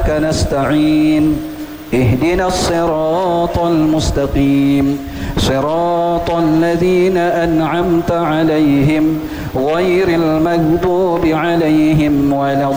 وإياك نستعين اهدنا الصراط المستقيم صراط الذين أنعمت عليهم غير المغضوب عليهم ولا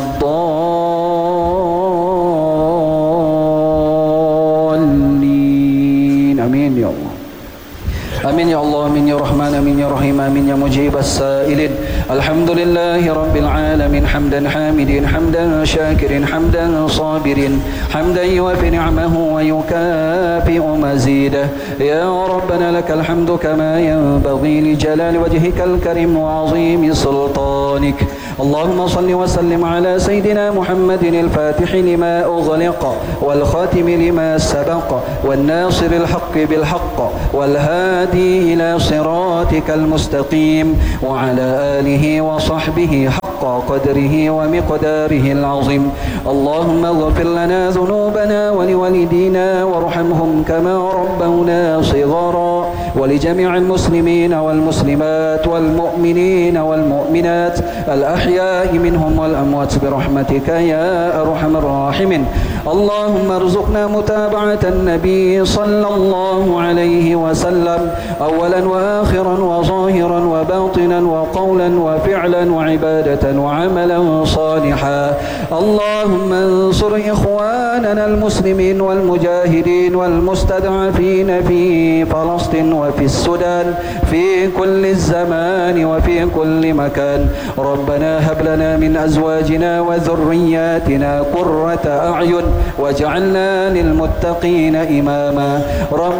الضالين. آمين يا الله. آمين يا الله. آمين يا رحمن. آمين يا رحيم. آمين يا مجيب السائلين. الحمد لله رب العالمين حمدا حامدين حمدا شاكرين حمدا صابرين حمدا يوافي نعمه ويكافئ مزيده. يا ربنا لك الحمد كما ينبغي لجلال وجهك الكريم وعظيم سلطانك. اللهم صل وسلم على سيدنا محمد الفاتح لما أغلق والخاتم لما سبق والناصر الحق بالحق والهادي إلى صراطك المستقيم وعلى آله وصحبه حق قدره ومقداره العظيم. اللهم اغفر لنا ذنوبنا ولوالدينا وارحمهم كما ربونا صغارا ولجميع المسلمين والمسلمات والمؤمنين والمؤمنات الأحياء منهم والأموات برحمتك يا أرحم الراحمين. اللهم ارزقنا متابعة النبي صلى الله عليه وسلم أولا وآخرا وظاهرا وباطنا وقولا وفعلا وعبادة وعملا صالحا. اللهم انصر إخواننا المسلمين والمجاهدين والمستضعفين في فلسطين وفي السودان في كل الزمان وفي كل مكان. ربنا هب لنا من أزواجنا وذرياتنا قرة أعين واجعلنا للمتقين إماما.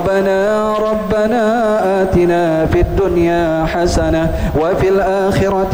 ربنا آتنا في الدنيا حسنة وفي الآخرة